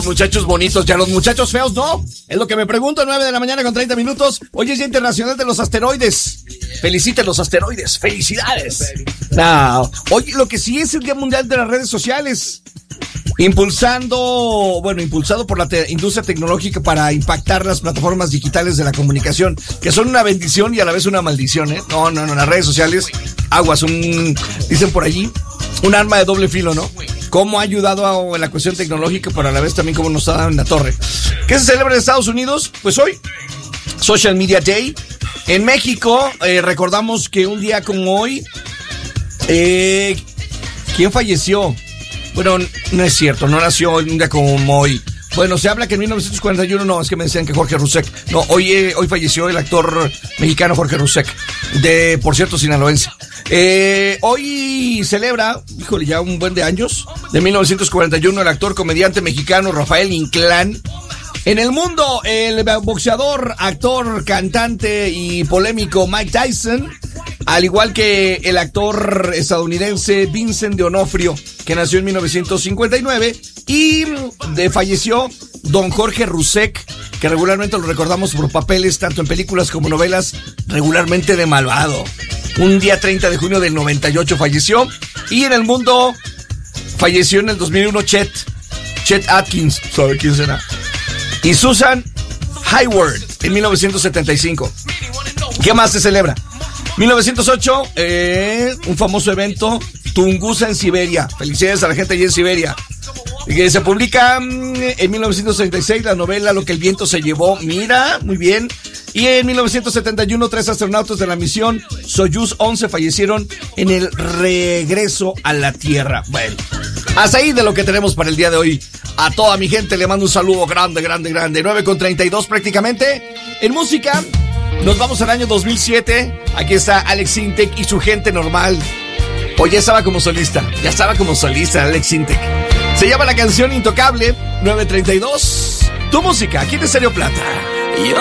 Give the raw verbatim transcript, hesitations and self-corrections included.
Muchachos bonitos, ya los muchachos feos no. Es lo que me pregunto, nueve de la mañana con treinta minutos. Hoy es Día Internacional de los Asteroides. Feliciten los asteroides, felicidades. No, hoy lo que sí es el Día Mundial de las Redes Sociales. Impulsando, bueno, impulsado por la te- industria tecnológica para impactar las plataformas digitales de la comunicación, que son una bendición y a la vez una maldición, ¿eh? No, no, no, las redes sociales, aguas, un, dicen por allí, un arma de doble filo, ¿no? Cómo ha ayudado a, en la cuestión tecnológica, pero a la vez también cómo nos ha dado en la torre. ¿Qué se celebra en Estados Unidos? Pues hoy, Social Media Day. En México, eh, recordamos que un día como hoy, eh, ¿quién falleció? Bueno, no es cierto, no nació un día como hoy. Bueno, se habla que en mil novecientos cuarenta y uno, no, es que me decían que Jorge Roussek. No, hoy, eh, hoy falleció el actor mexicano Jorge Roussek, de, por cierto, sinaloense. Eh, hoy celebra, híjole, ya un buen de años, de mil novecientos cuarenta y uno, el actor comediante mexicano Rafael Inclán. En el mundo, el boxeador, actor, cantante y polémico Mike Tyson, al igual que el actor estadounidense Vincent D'Onofrio, que nació en mil novecientos cincuenta y nueve, y de falleció don Jorge Roussek, que regularmente lo recordamos por papeles tanto en películas como novelas, regularmente de malvado. Un día treinta de junio del noventa y ocho falleció, y en el mundo falleció en el dos mil uno Chet, Chet Atkins, ¿sabe quién será? Y Susan Hayward en mil novecientos setenta y cinco. ¿Qué más se celebra? mil novecientos ocho, eh, un famoso evento, Tunguska en Siberia. Felicidades a la gente allí en Siberia. Que se publica en mil novecientos treinta y seis la novela Lo que el viento se llevó. Mira, muy bien. Y en mil novecientos setenta y uno, tres astronautas de la misión Soyuz once fallecieron en el regreso a la Tierra. Bueno, hasta ahí de lo que tenemos para el día de hoy. A toda mi gente le mando un saludo grande, grande, grande. nueve con treinta y dos prácticamente. En música, nos vamos al año dos mil siete. Aquí está Alex Sintek y su Gente Normal. Hoy ya estaba como solista. Ya estaba como solista Alex Sintek. Se llama la canción Intocable. nueve treinta y dos. Tu música, aquí en Estéreo Plata. Yo